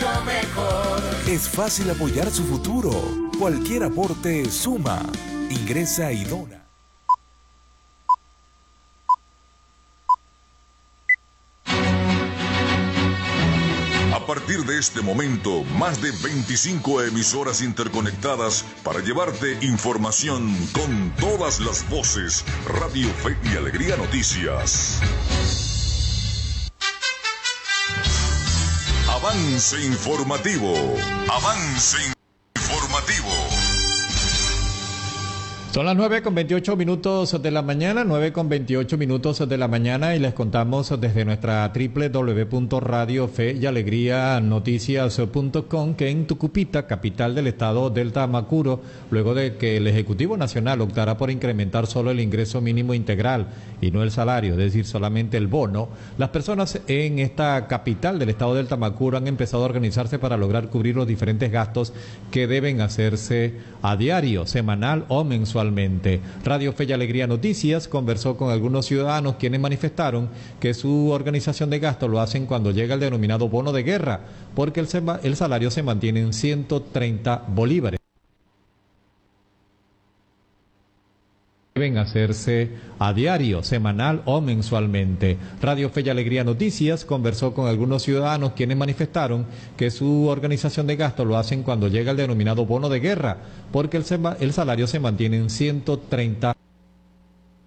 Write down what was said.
mucho mejor. Es fácil apoyar su futuro. Cualquier aporte suma. Ingresa y dona. A partir de este momento, más de 25 emisoras interconectadas para llevarte información con todas las voces. Radio Fe y Alegría Noticias. Avance informativo. Avance informativo. Son las 9:28 de la mañana, 9:28 de la mañana, y les contamos desde nuestra www.radiofeyalegrianoticias.com que en Tucupita, capital del estado del Tamacuro, luego de que el Ejecutivo Nacional optara por incrementar solo el ingreso mínimo integral y no el salario, es decir, solamente el bono, las personas en esta capital del estado del Tamacuro han empezado a organizarse para lograr cubrir los diferentes gastos que deben hacerse a diario, semanal o mensual. Radio Fe y Alegría Noticias conversó con algunos ciudadanos quienes manifestaron que su organización de gasto lo hacen cuando llega el denominado bono de guerra, porque el salario se mantiene en 130 bolívares. Deben hacerse a diario, semanal o mensualmente. Radio Fe y Alegría Noticias conversó con algunos ciudadanos quienes manifestaron que su organización de gasto lo hacen cuando llega el denominado bono de guerra, porque el salario se mantiene en 130